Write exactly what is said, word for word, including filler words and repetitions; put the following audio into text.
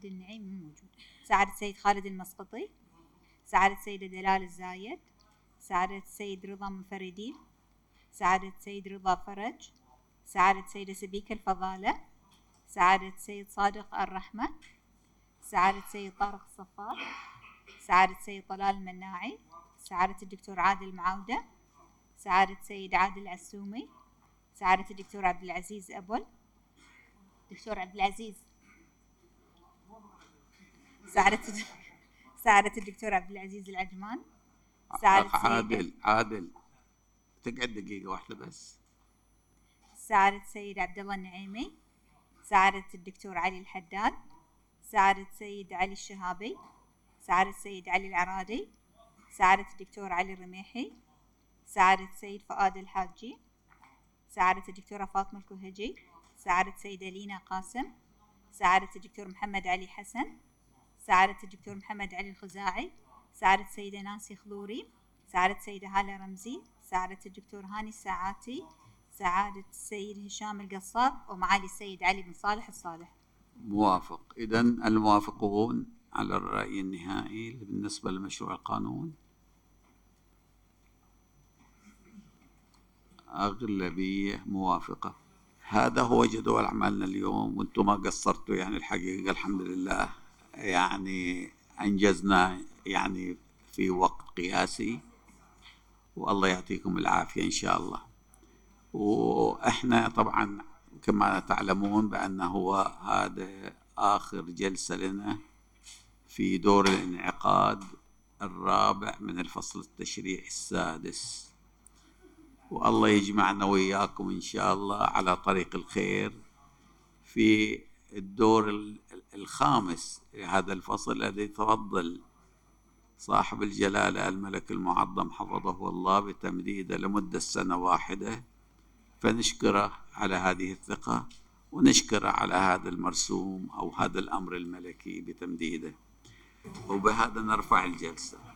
خالد النعيم مو موجود. سعادة السيد خالد المسقطي، سعادة السيدة دلال الزايد، سعادة السيد رضا منفردي، سعادة السيد رضا فرج، سعادة السيدة سبيكة الفضالة، سعادة السيد صادق الرحمة، سعادة السيد طارق الصفار، سعادة السيد طلال المناعي، سعادة الدكتور عادل معاودة، سعادة السيد عادل عسومي، سعادة الدكتور عبد العزيز أبل، دكتور عبد العزيز، سعادة سعادة الدكتور عبد العزيز العجمان، سعادة عادل عادل تقعد دقيقة واحدة بس. سعادة السيد عبد الله النعيمي، سعادة الدكتور علي الحداد، سعادة السيد علي الشهابي، سعادة السيد علي العرادي، سعادة الدكتور علي الرميحي، سعادة السيد فؤاد الحاجي، سعادة الدكتورة فاطمة الكوهجي، سعادة السيدة لينا قاسم، سعادة الدكتور محمد علي حسن، سعادة الدكتور محمد علي الخزاعي، سعادة السيدة نانسي خلوري، سعادة السيدة هالة رمزي، سعادة الدكتور هاني الساعاتي، سعادة السيد هشام القصاب، ومعالي السيد علي بن صالح الصالح. موافق. إذن الموافقون على الرأي النهائي بالنسبة لمشروع القانون أغلبية موافقة. هذا هو جدول أعمالنا اليوم، وأنتم ما قصرتوا يعني الحقيقة الحمد لله، يعني أنجزنا يعني في وقت قياسي، والله يعطيكم العافية إن شاء الله. وإحنا طبعا كما تعلمون بأنه هو هذا آخر جلسة لنا في دور الانعقاد الرابع من الفصل التشريعي السادس، والله يجمعنا وإياكم إن شاء الله على طريق الخير في الدور الخامس لهذا الفصل الذي تفضل صاحب الجلالة الملك المعظم حفظه الله بتمديده لمدة سنة واحدة، فنشكره على هذه الثقة ونشكره على هذا المرسوم أو هذا الأمر الملكي بتمديده. وبهذا نرفع الجلسة.